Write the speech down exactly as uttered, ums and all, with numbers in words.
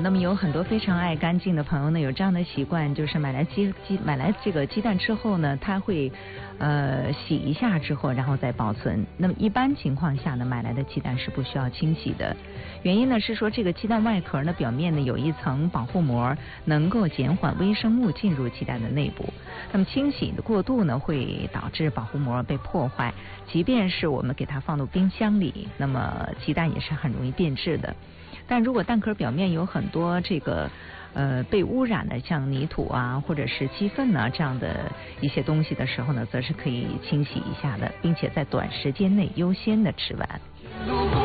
那么有很多非常爱干净的朋友呢，有这样的习惯，就是买来鸡鸡买来这个鸡蛋之后呢，他会呃洗一下之后，然后再保存。那么一般情况下呢，买来的鸡蛋是不需要清洗的。原因呢是说，这个鸡蛋外壳呢表面呢有一层保护膜，能够减缓微生物进入鸡蛋的内部。那么清洗的过度呢，会导致保护膜被破坏。即便是我们给它放入冰箱里，那么鸡蛋也是很容易变质的。但如果蛋壳表面有很多这个呃被污染的，像泥土啊或者是鸡粪呢这样的一些东西的时候呢，则是可以清洗一下的，并且在短时间内优先的吃完。